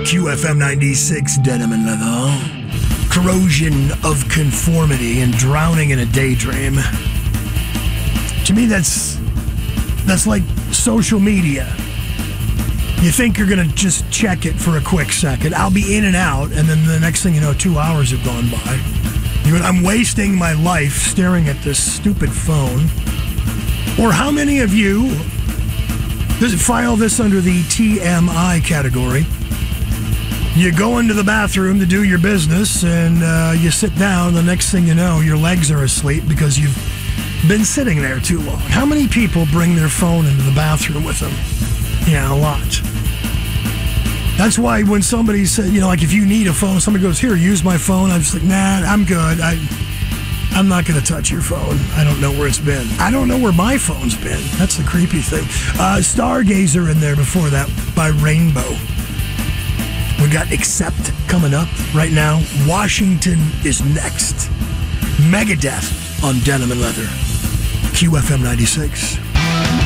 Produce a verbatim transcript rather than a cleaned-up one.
Q F M ninety-six, Denim and Leather. Corrosion of conformity and drowning in a daydream. To me, that's that's like social media. You think you're going to just check it for a quick second. I'll be in and out, and then the next thing you know, two hours have gone by. You know, I'm wasting my life staring at this stupid phone. Or how many of you file this under the T M I category? You go into the bathroom to do your business, and uh, you sit down. The next thing you know, your legs are asleep because you've been sitting there too long. How many people bring their phone into the bathroom with them? Yeah, a lot. That's why when somebody said, you know, like if you need a phone, somebody goes, here, use my phone. I'm just like, nah, I'm good. I, I'm not going to touch your phone. I don't know where it's been. I don't know where my phone's been. That's the creepy thing. Uh, Stargazer in there before that by Rainbow. We got Accept coming up right now. Washington is next. Megadeth on Denim and Leather. Q F M ninety-six.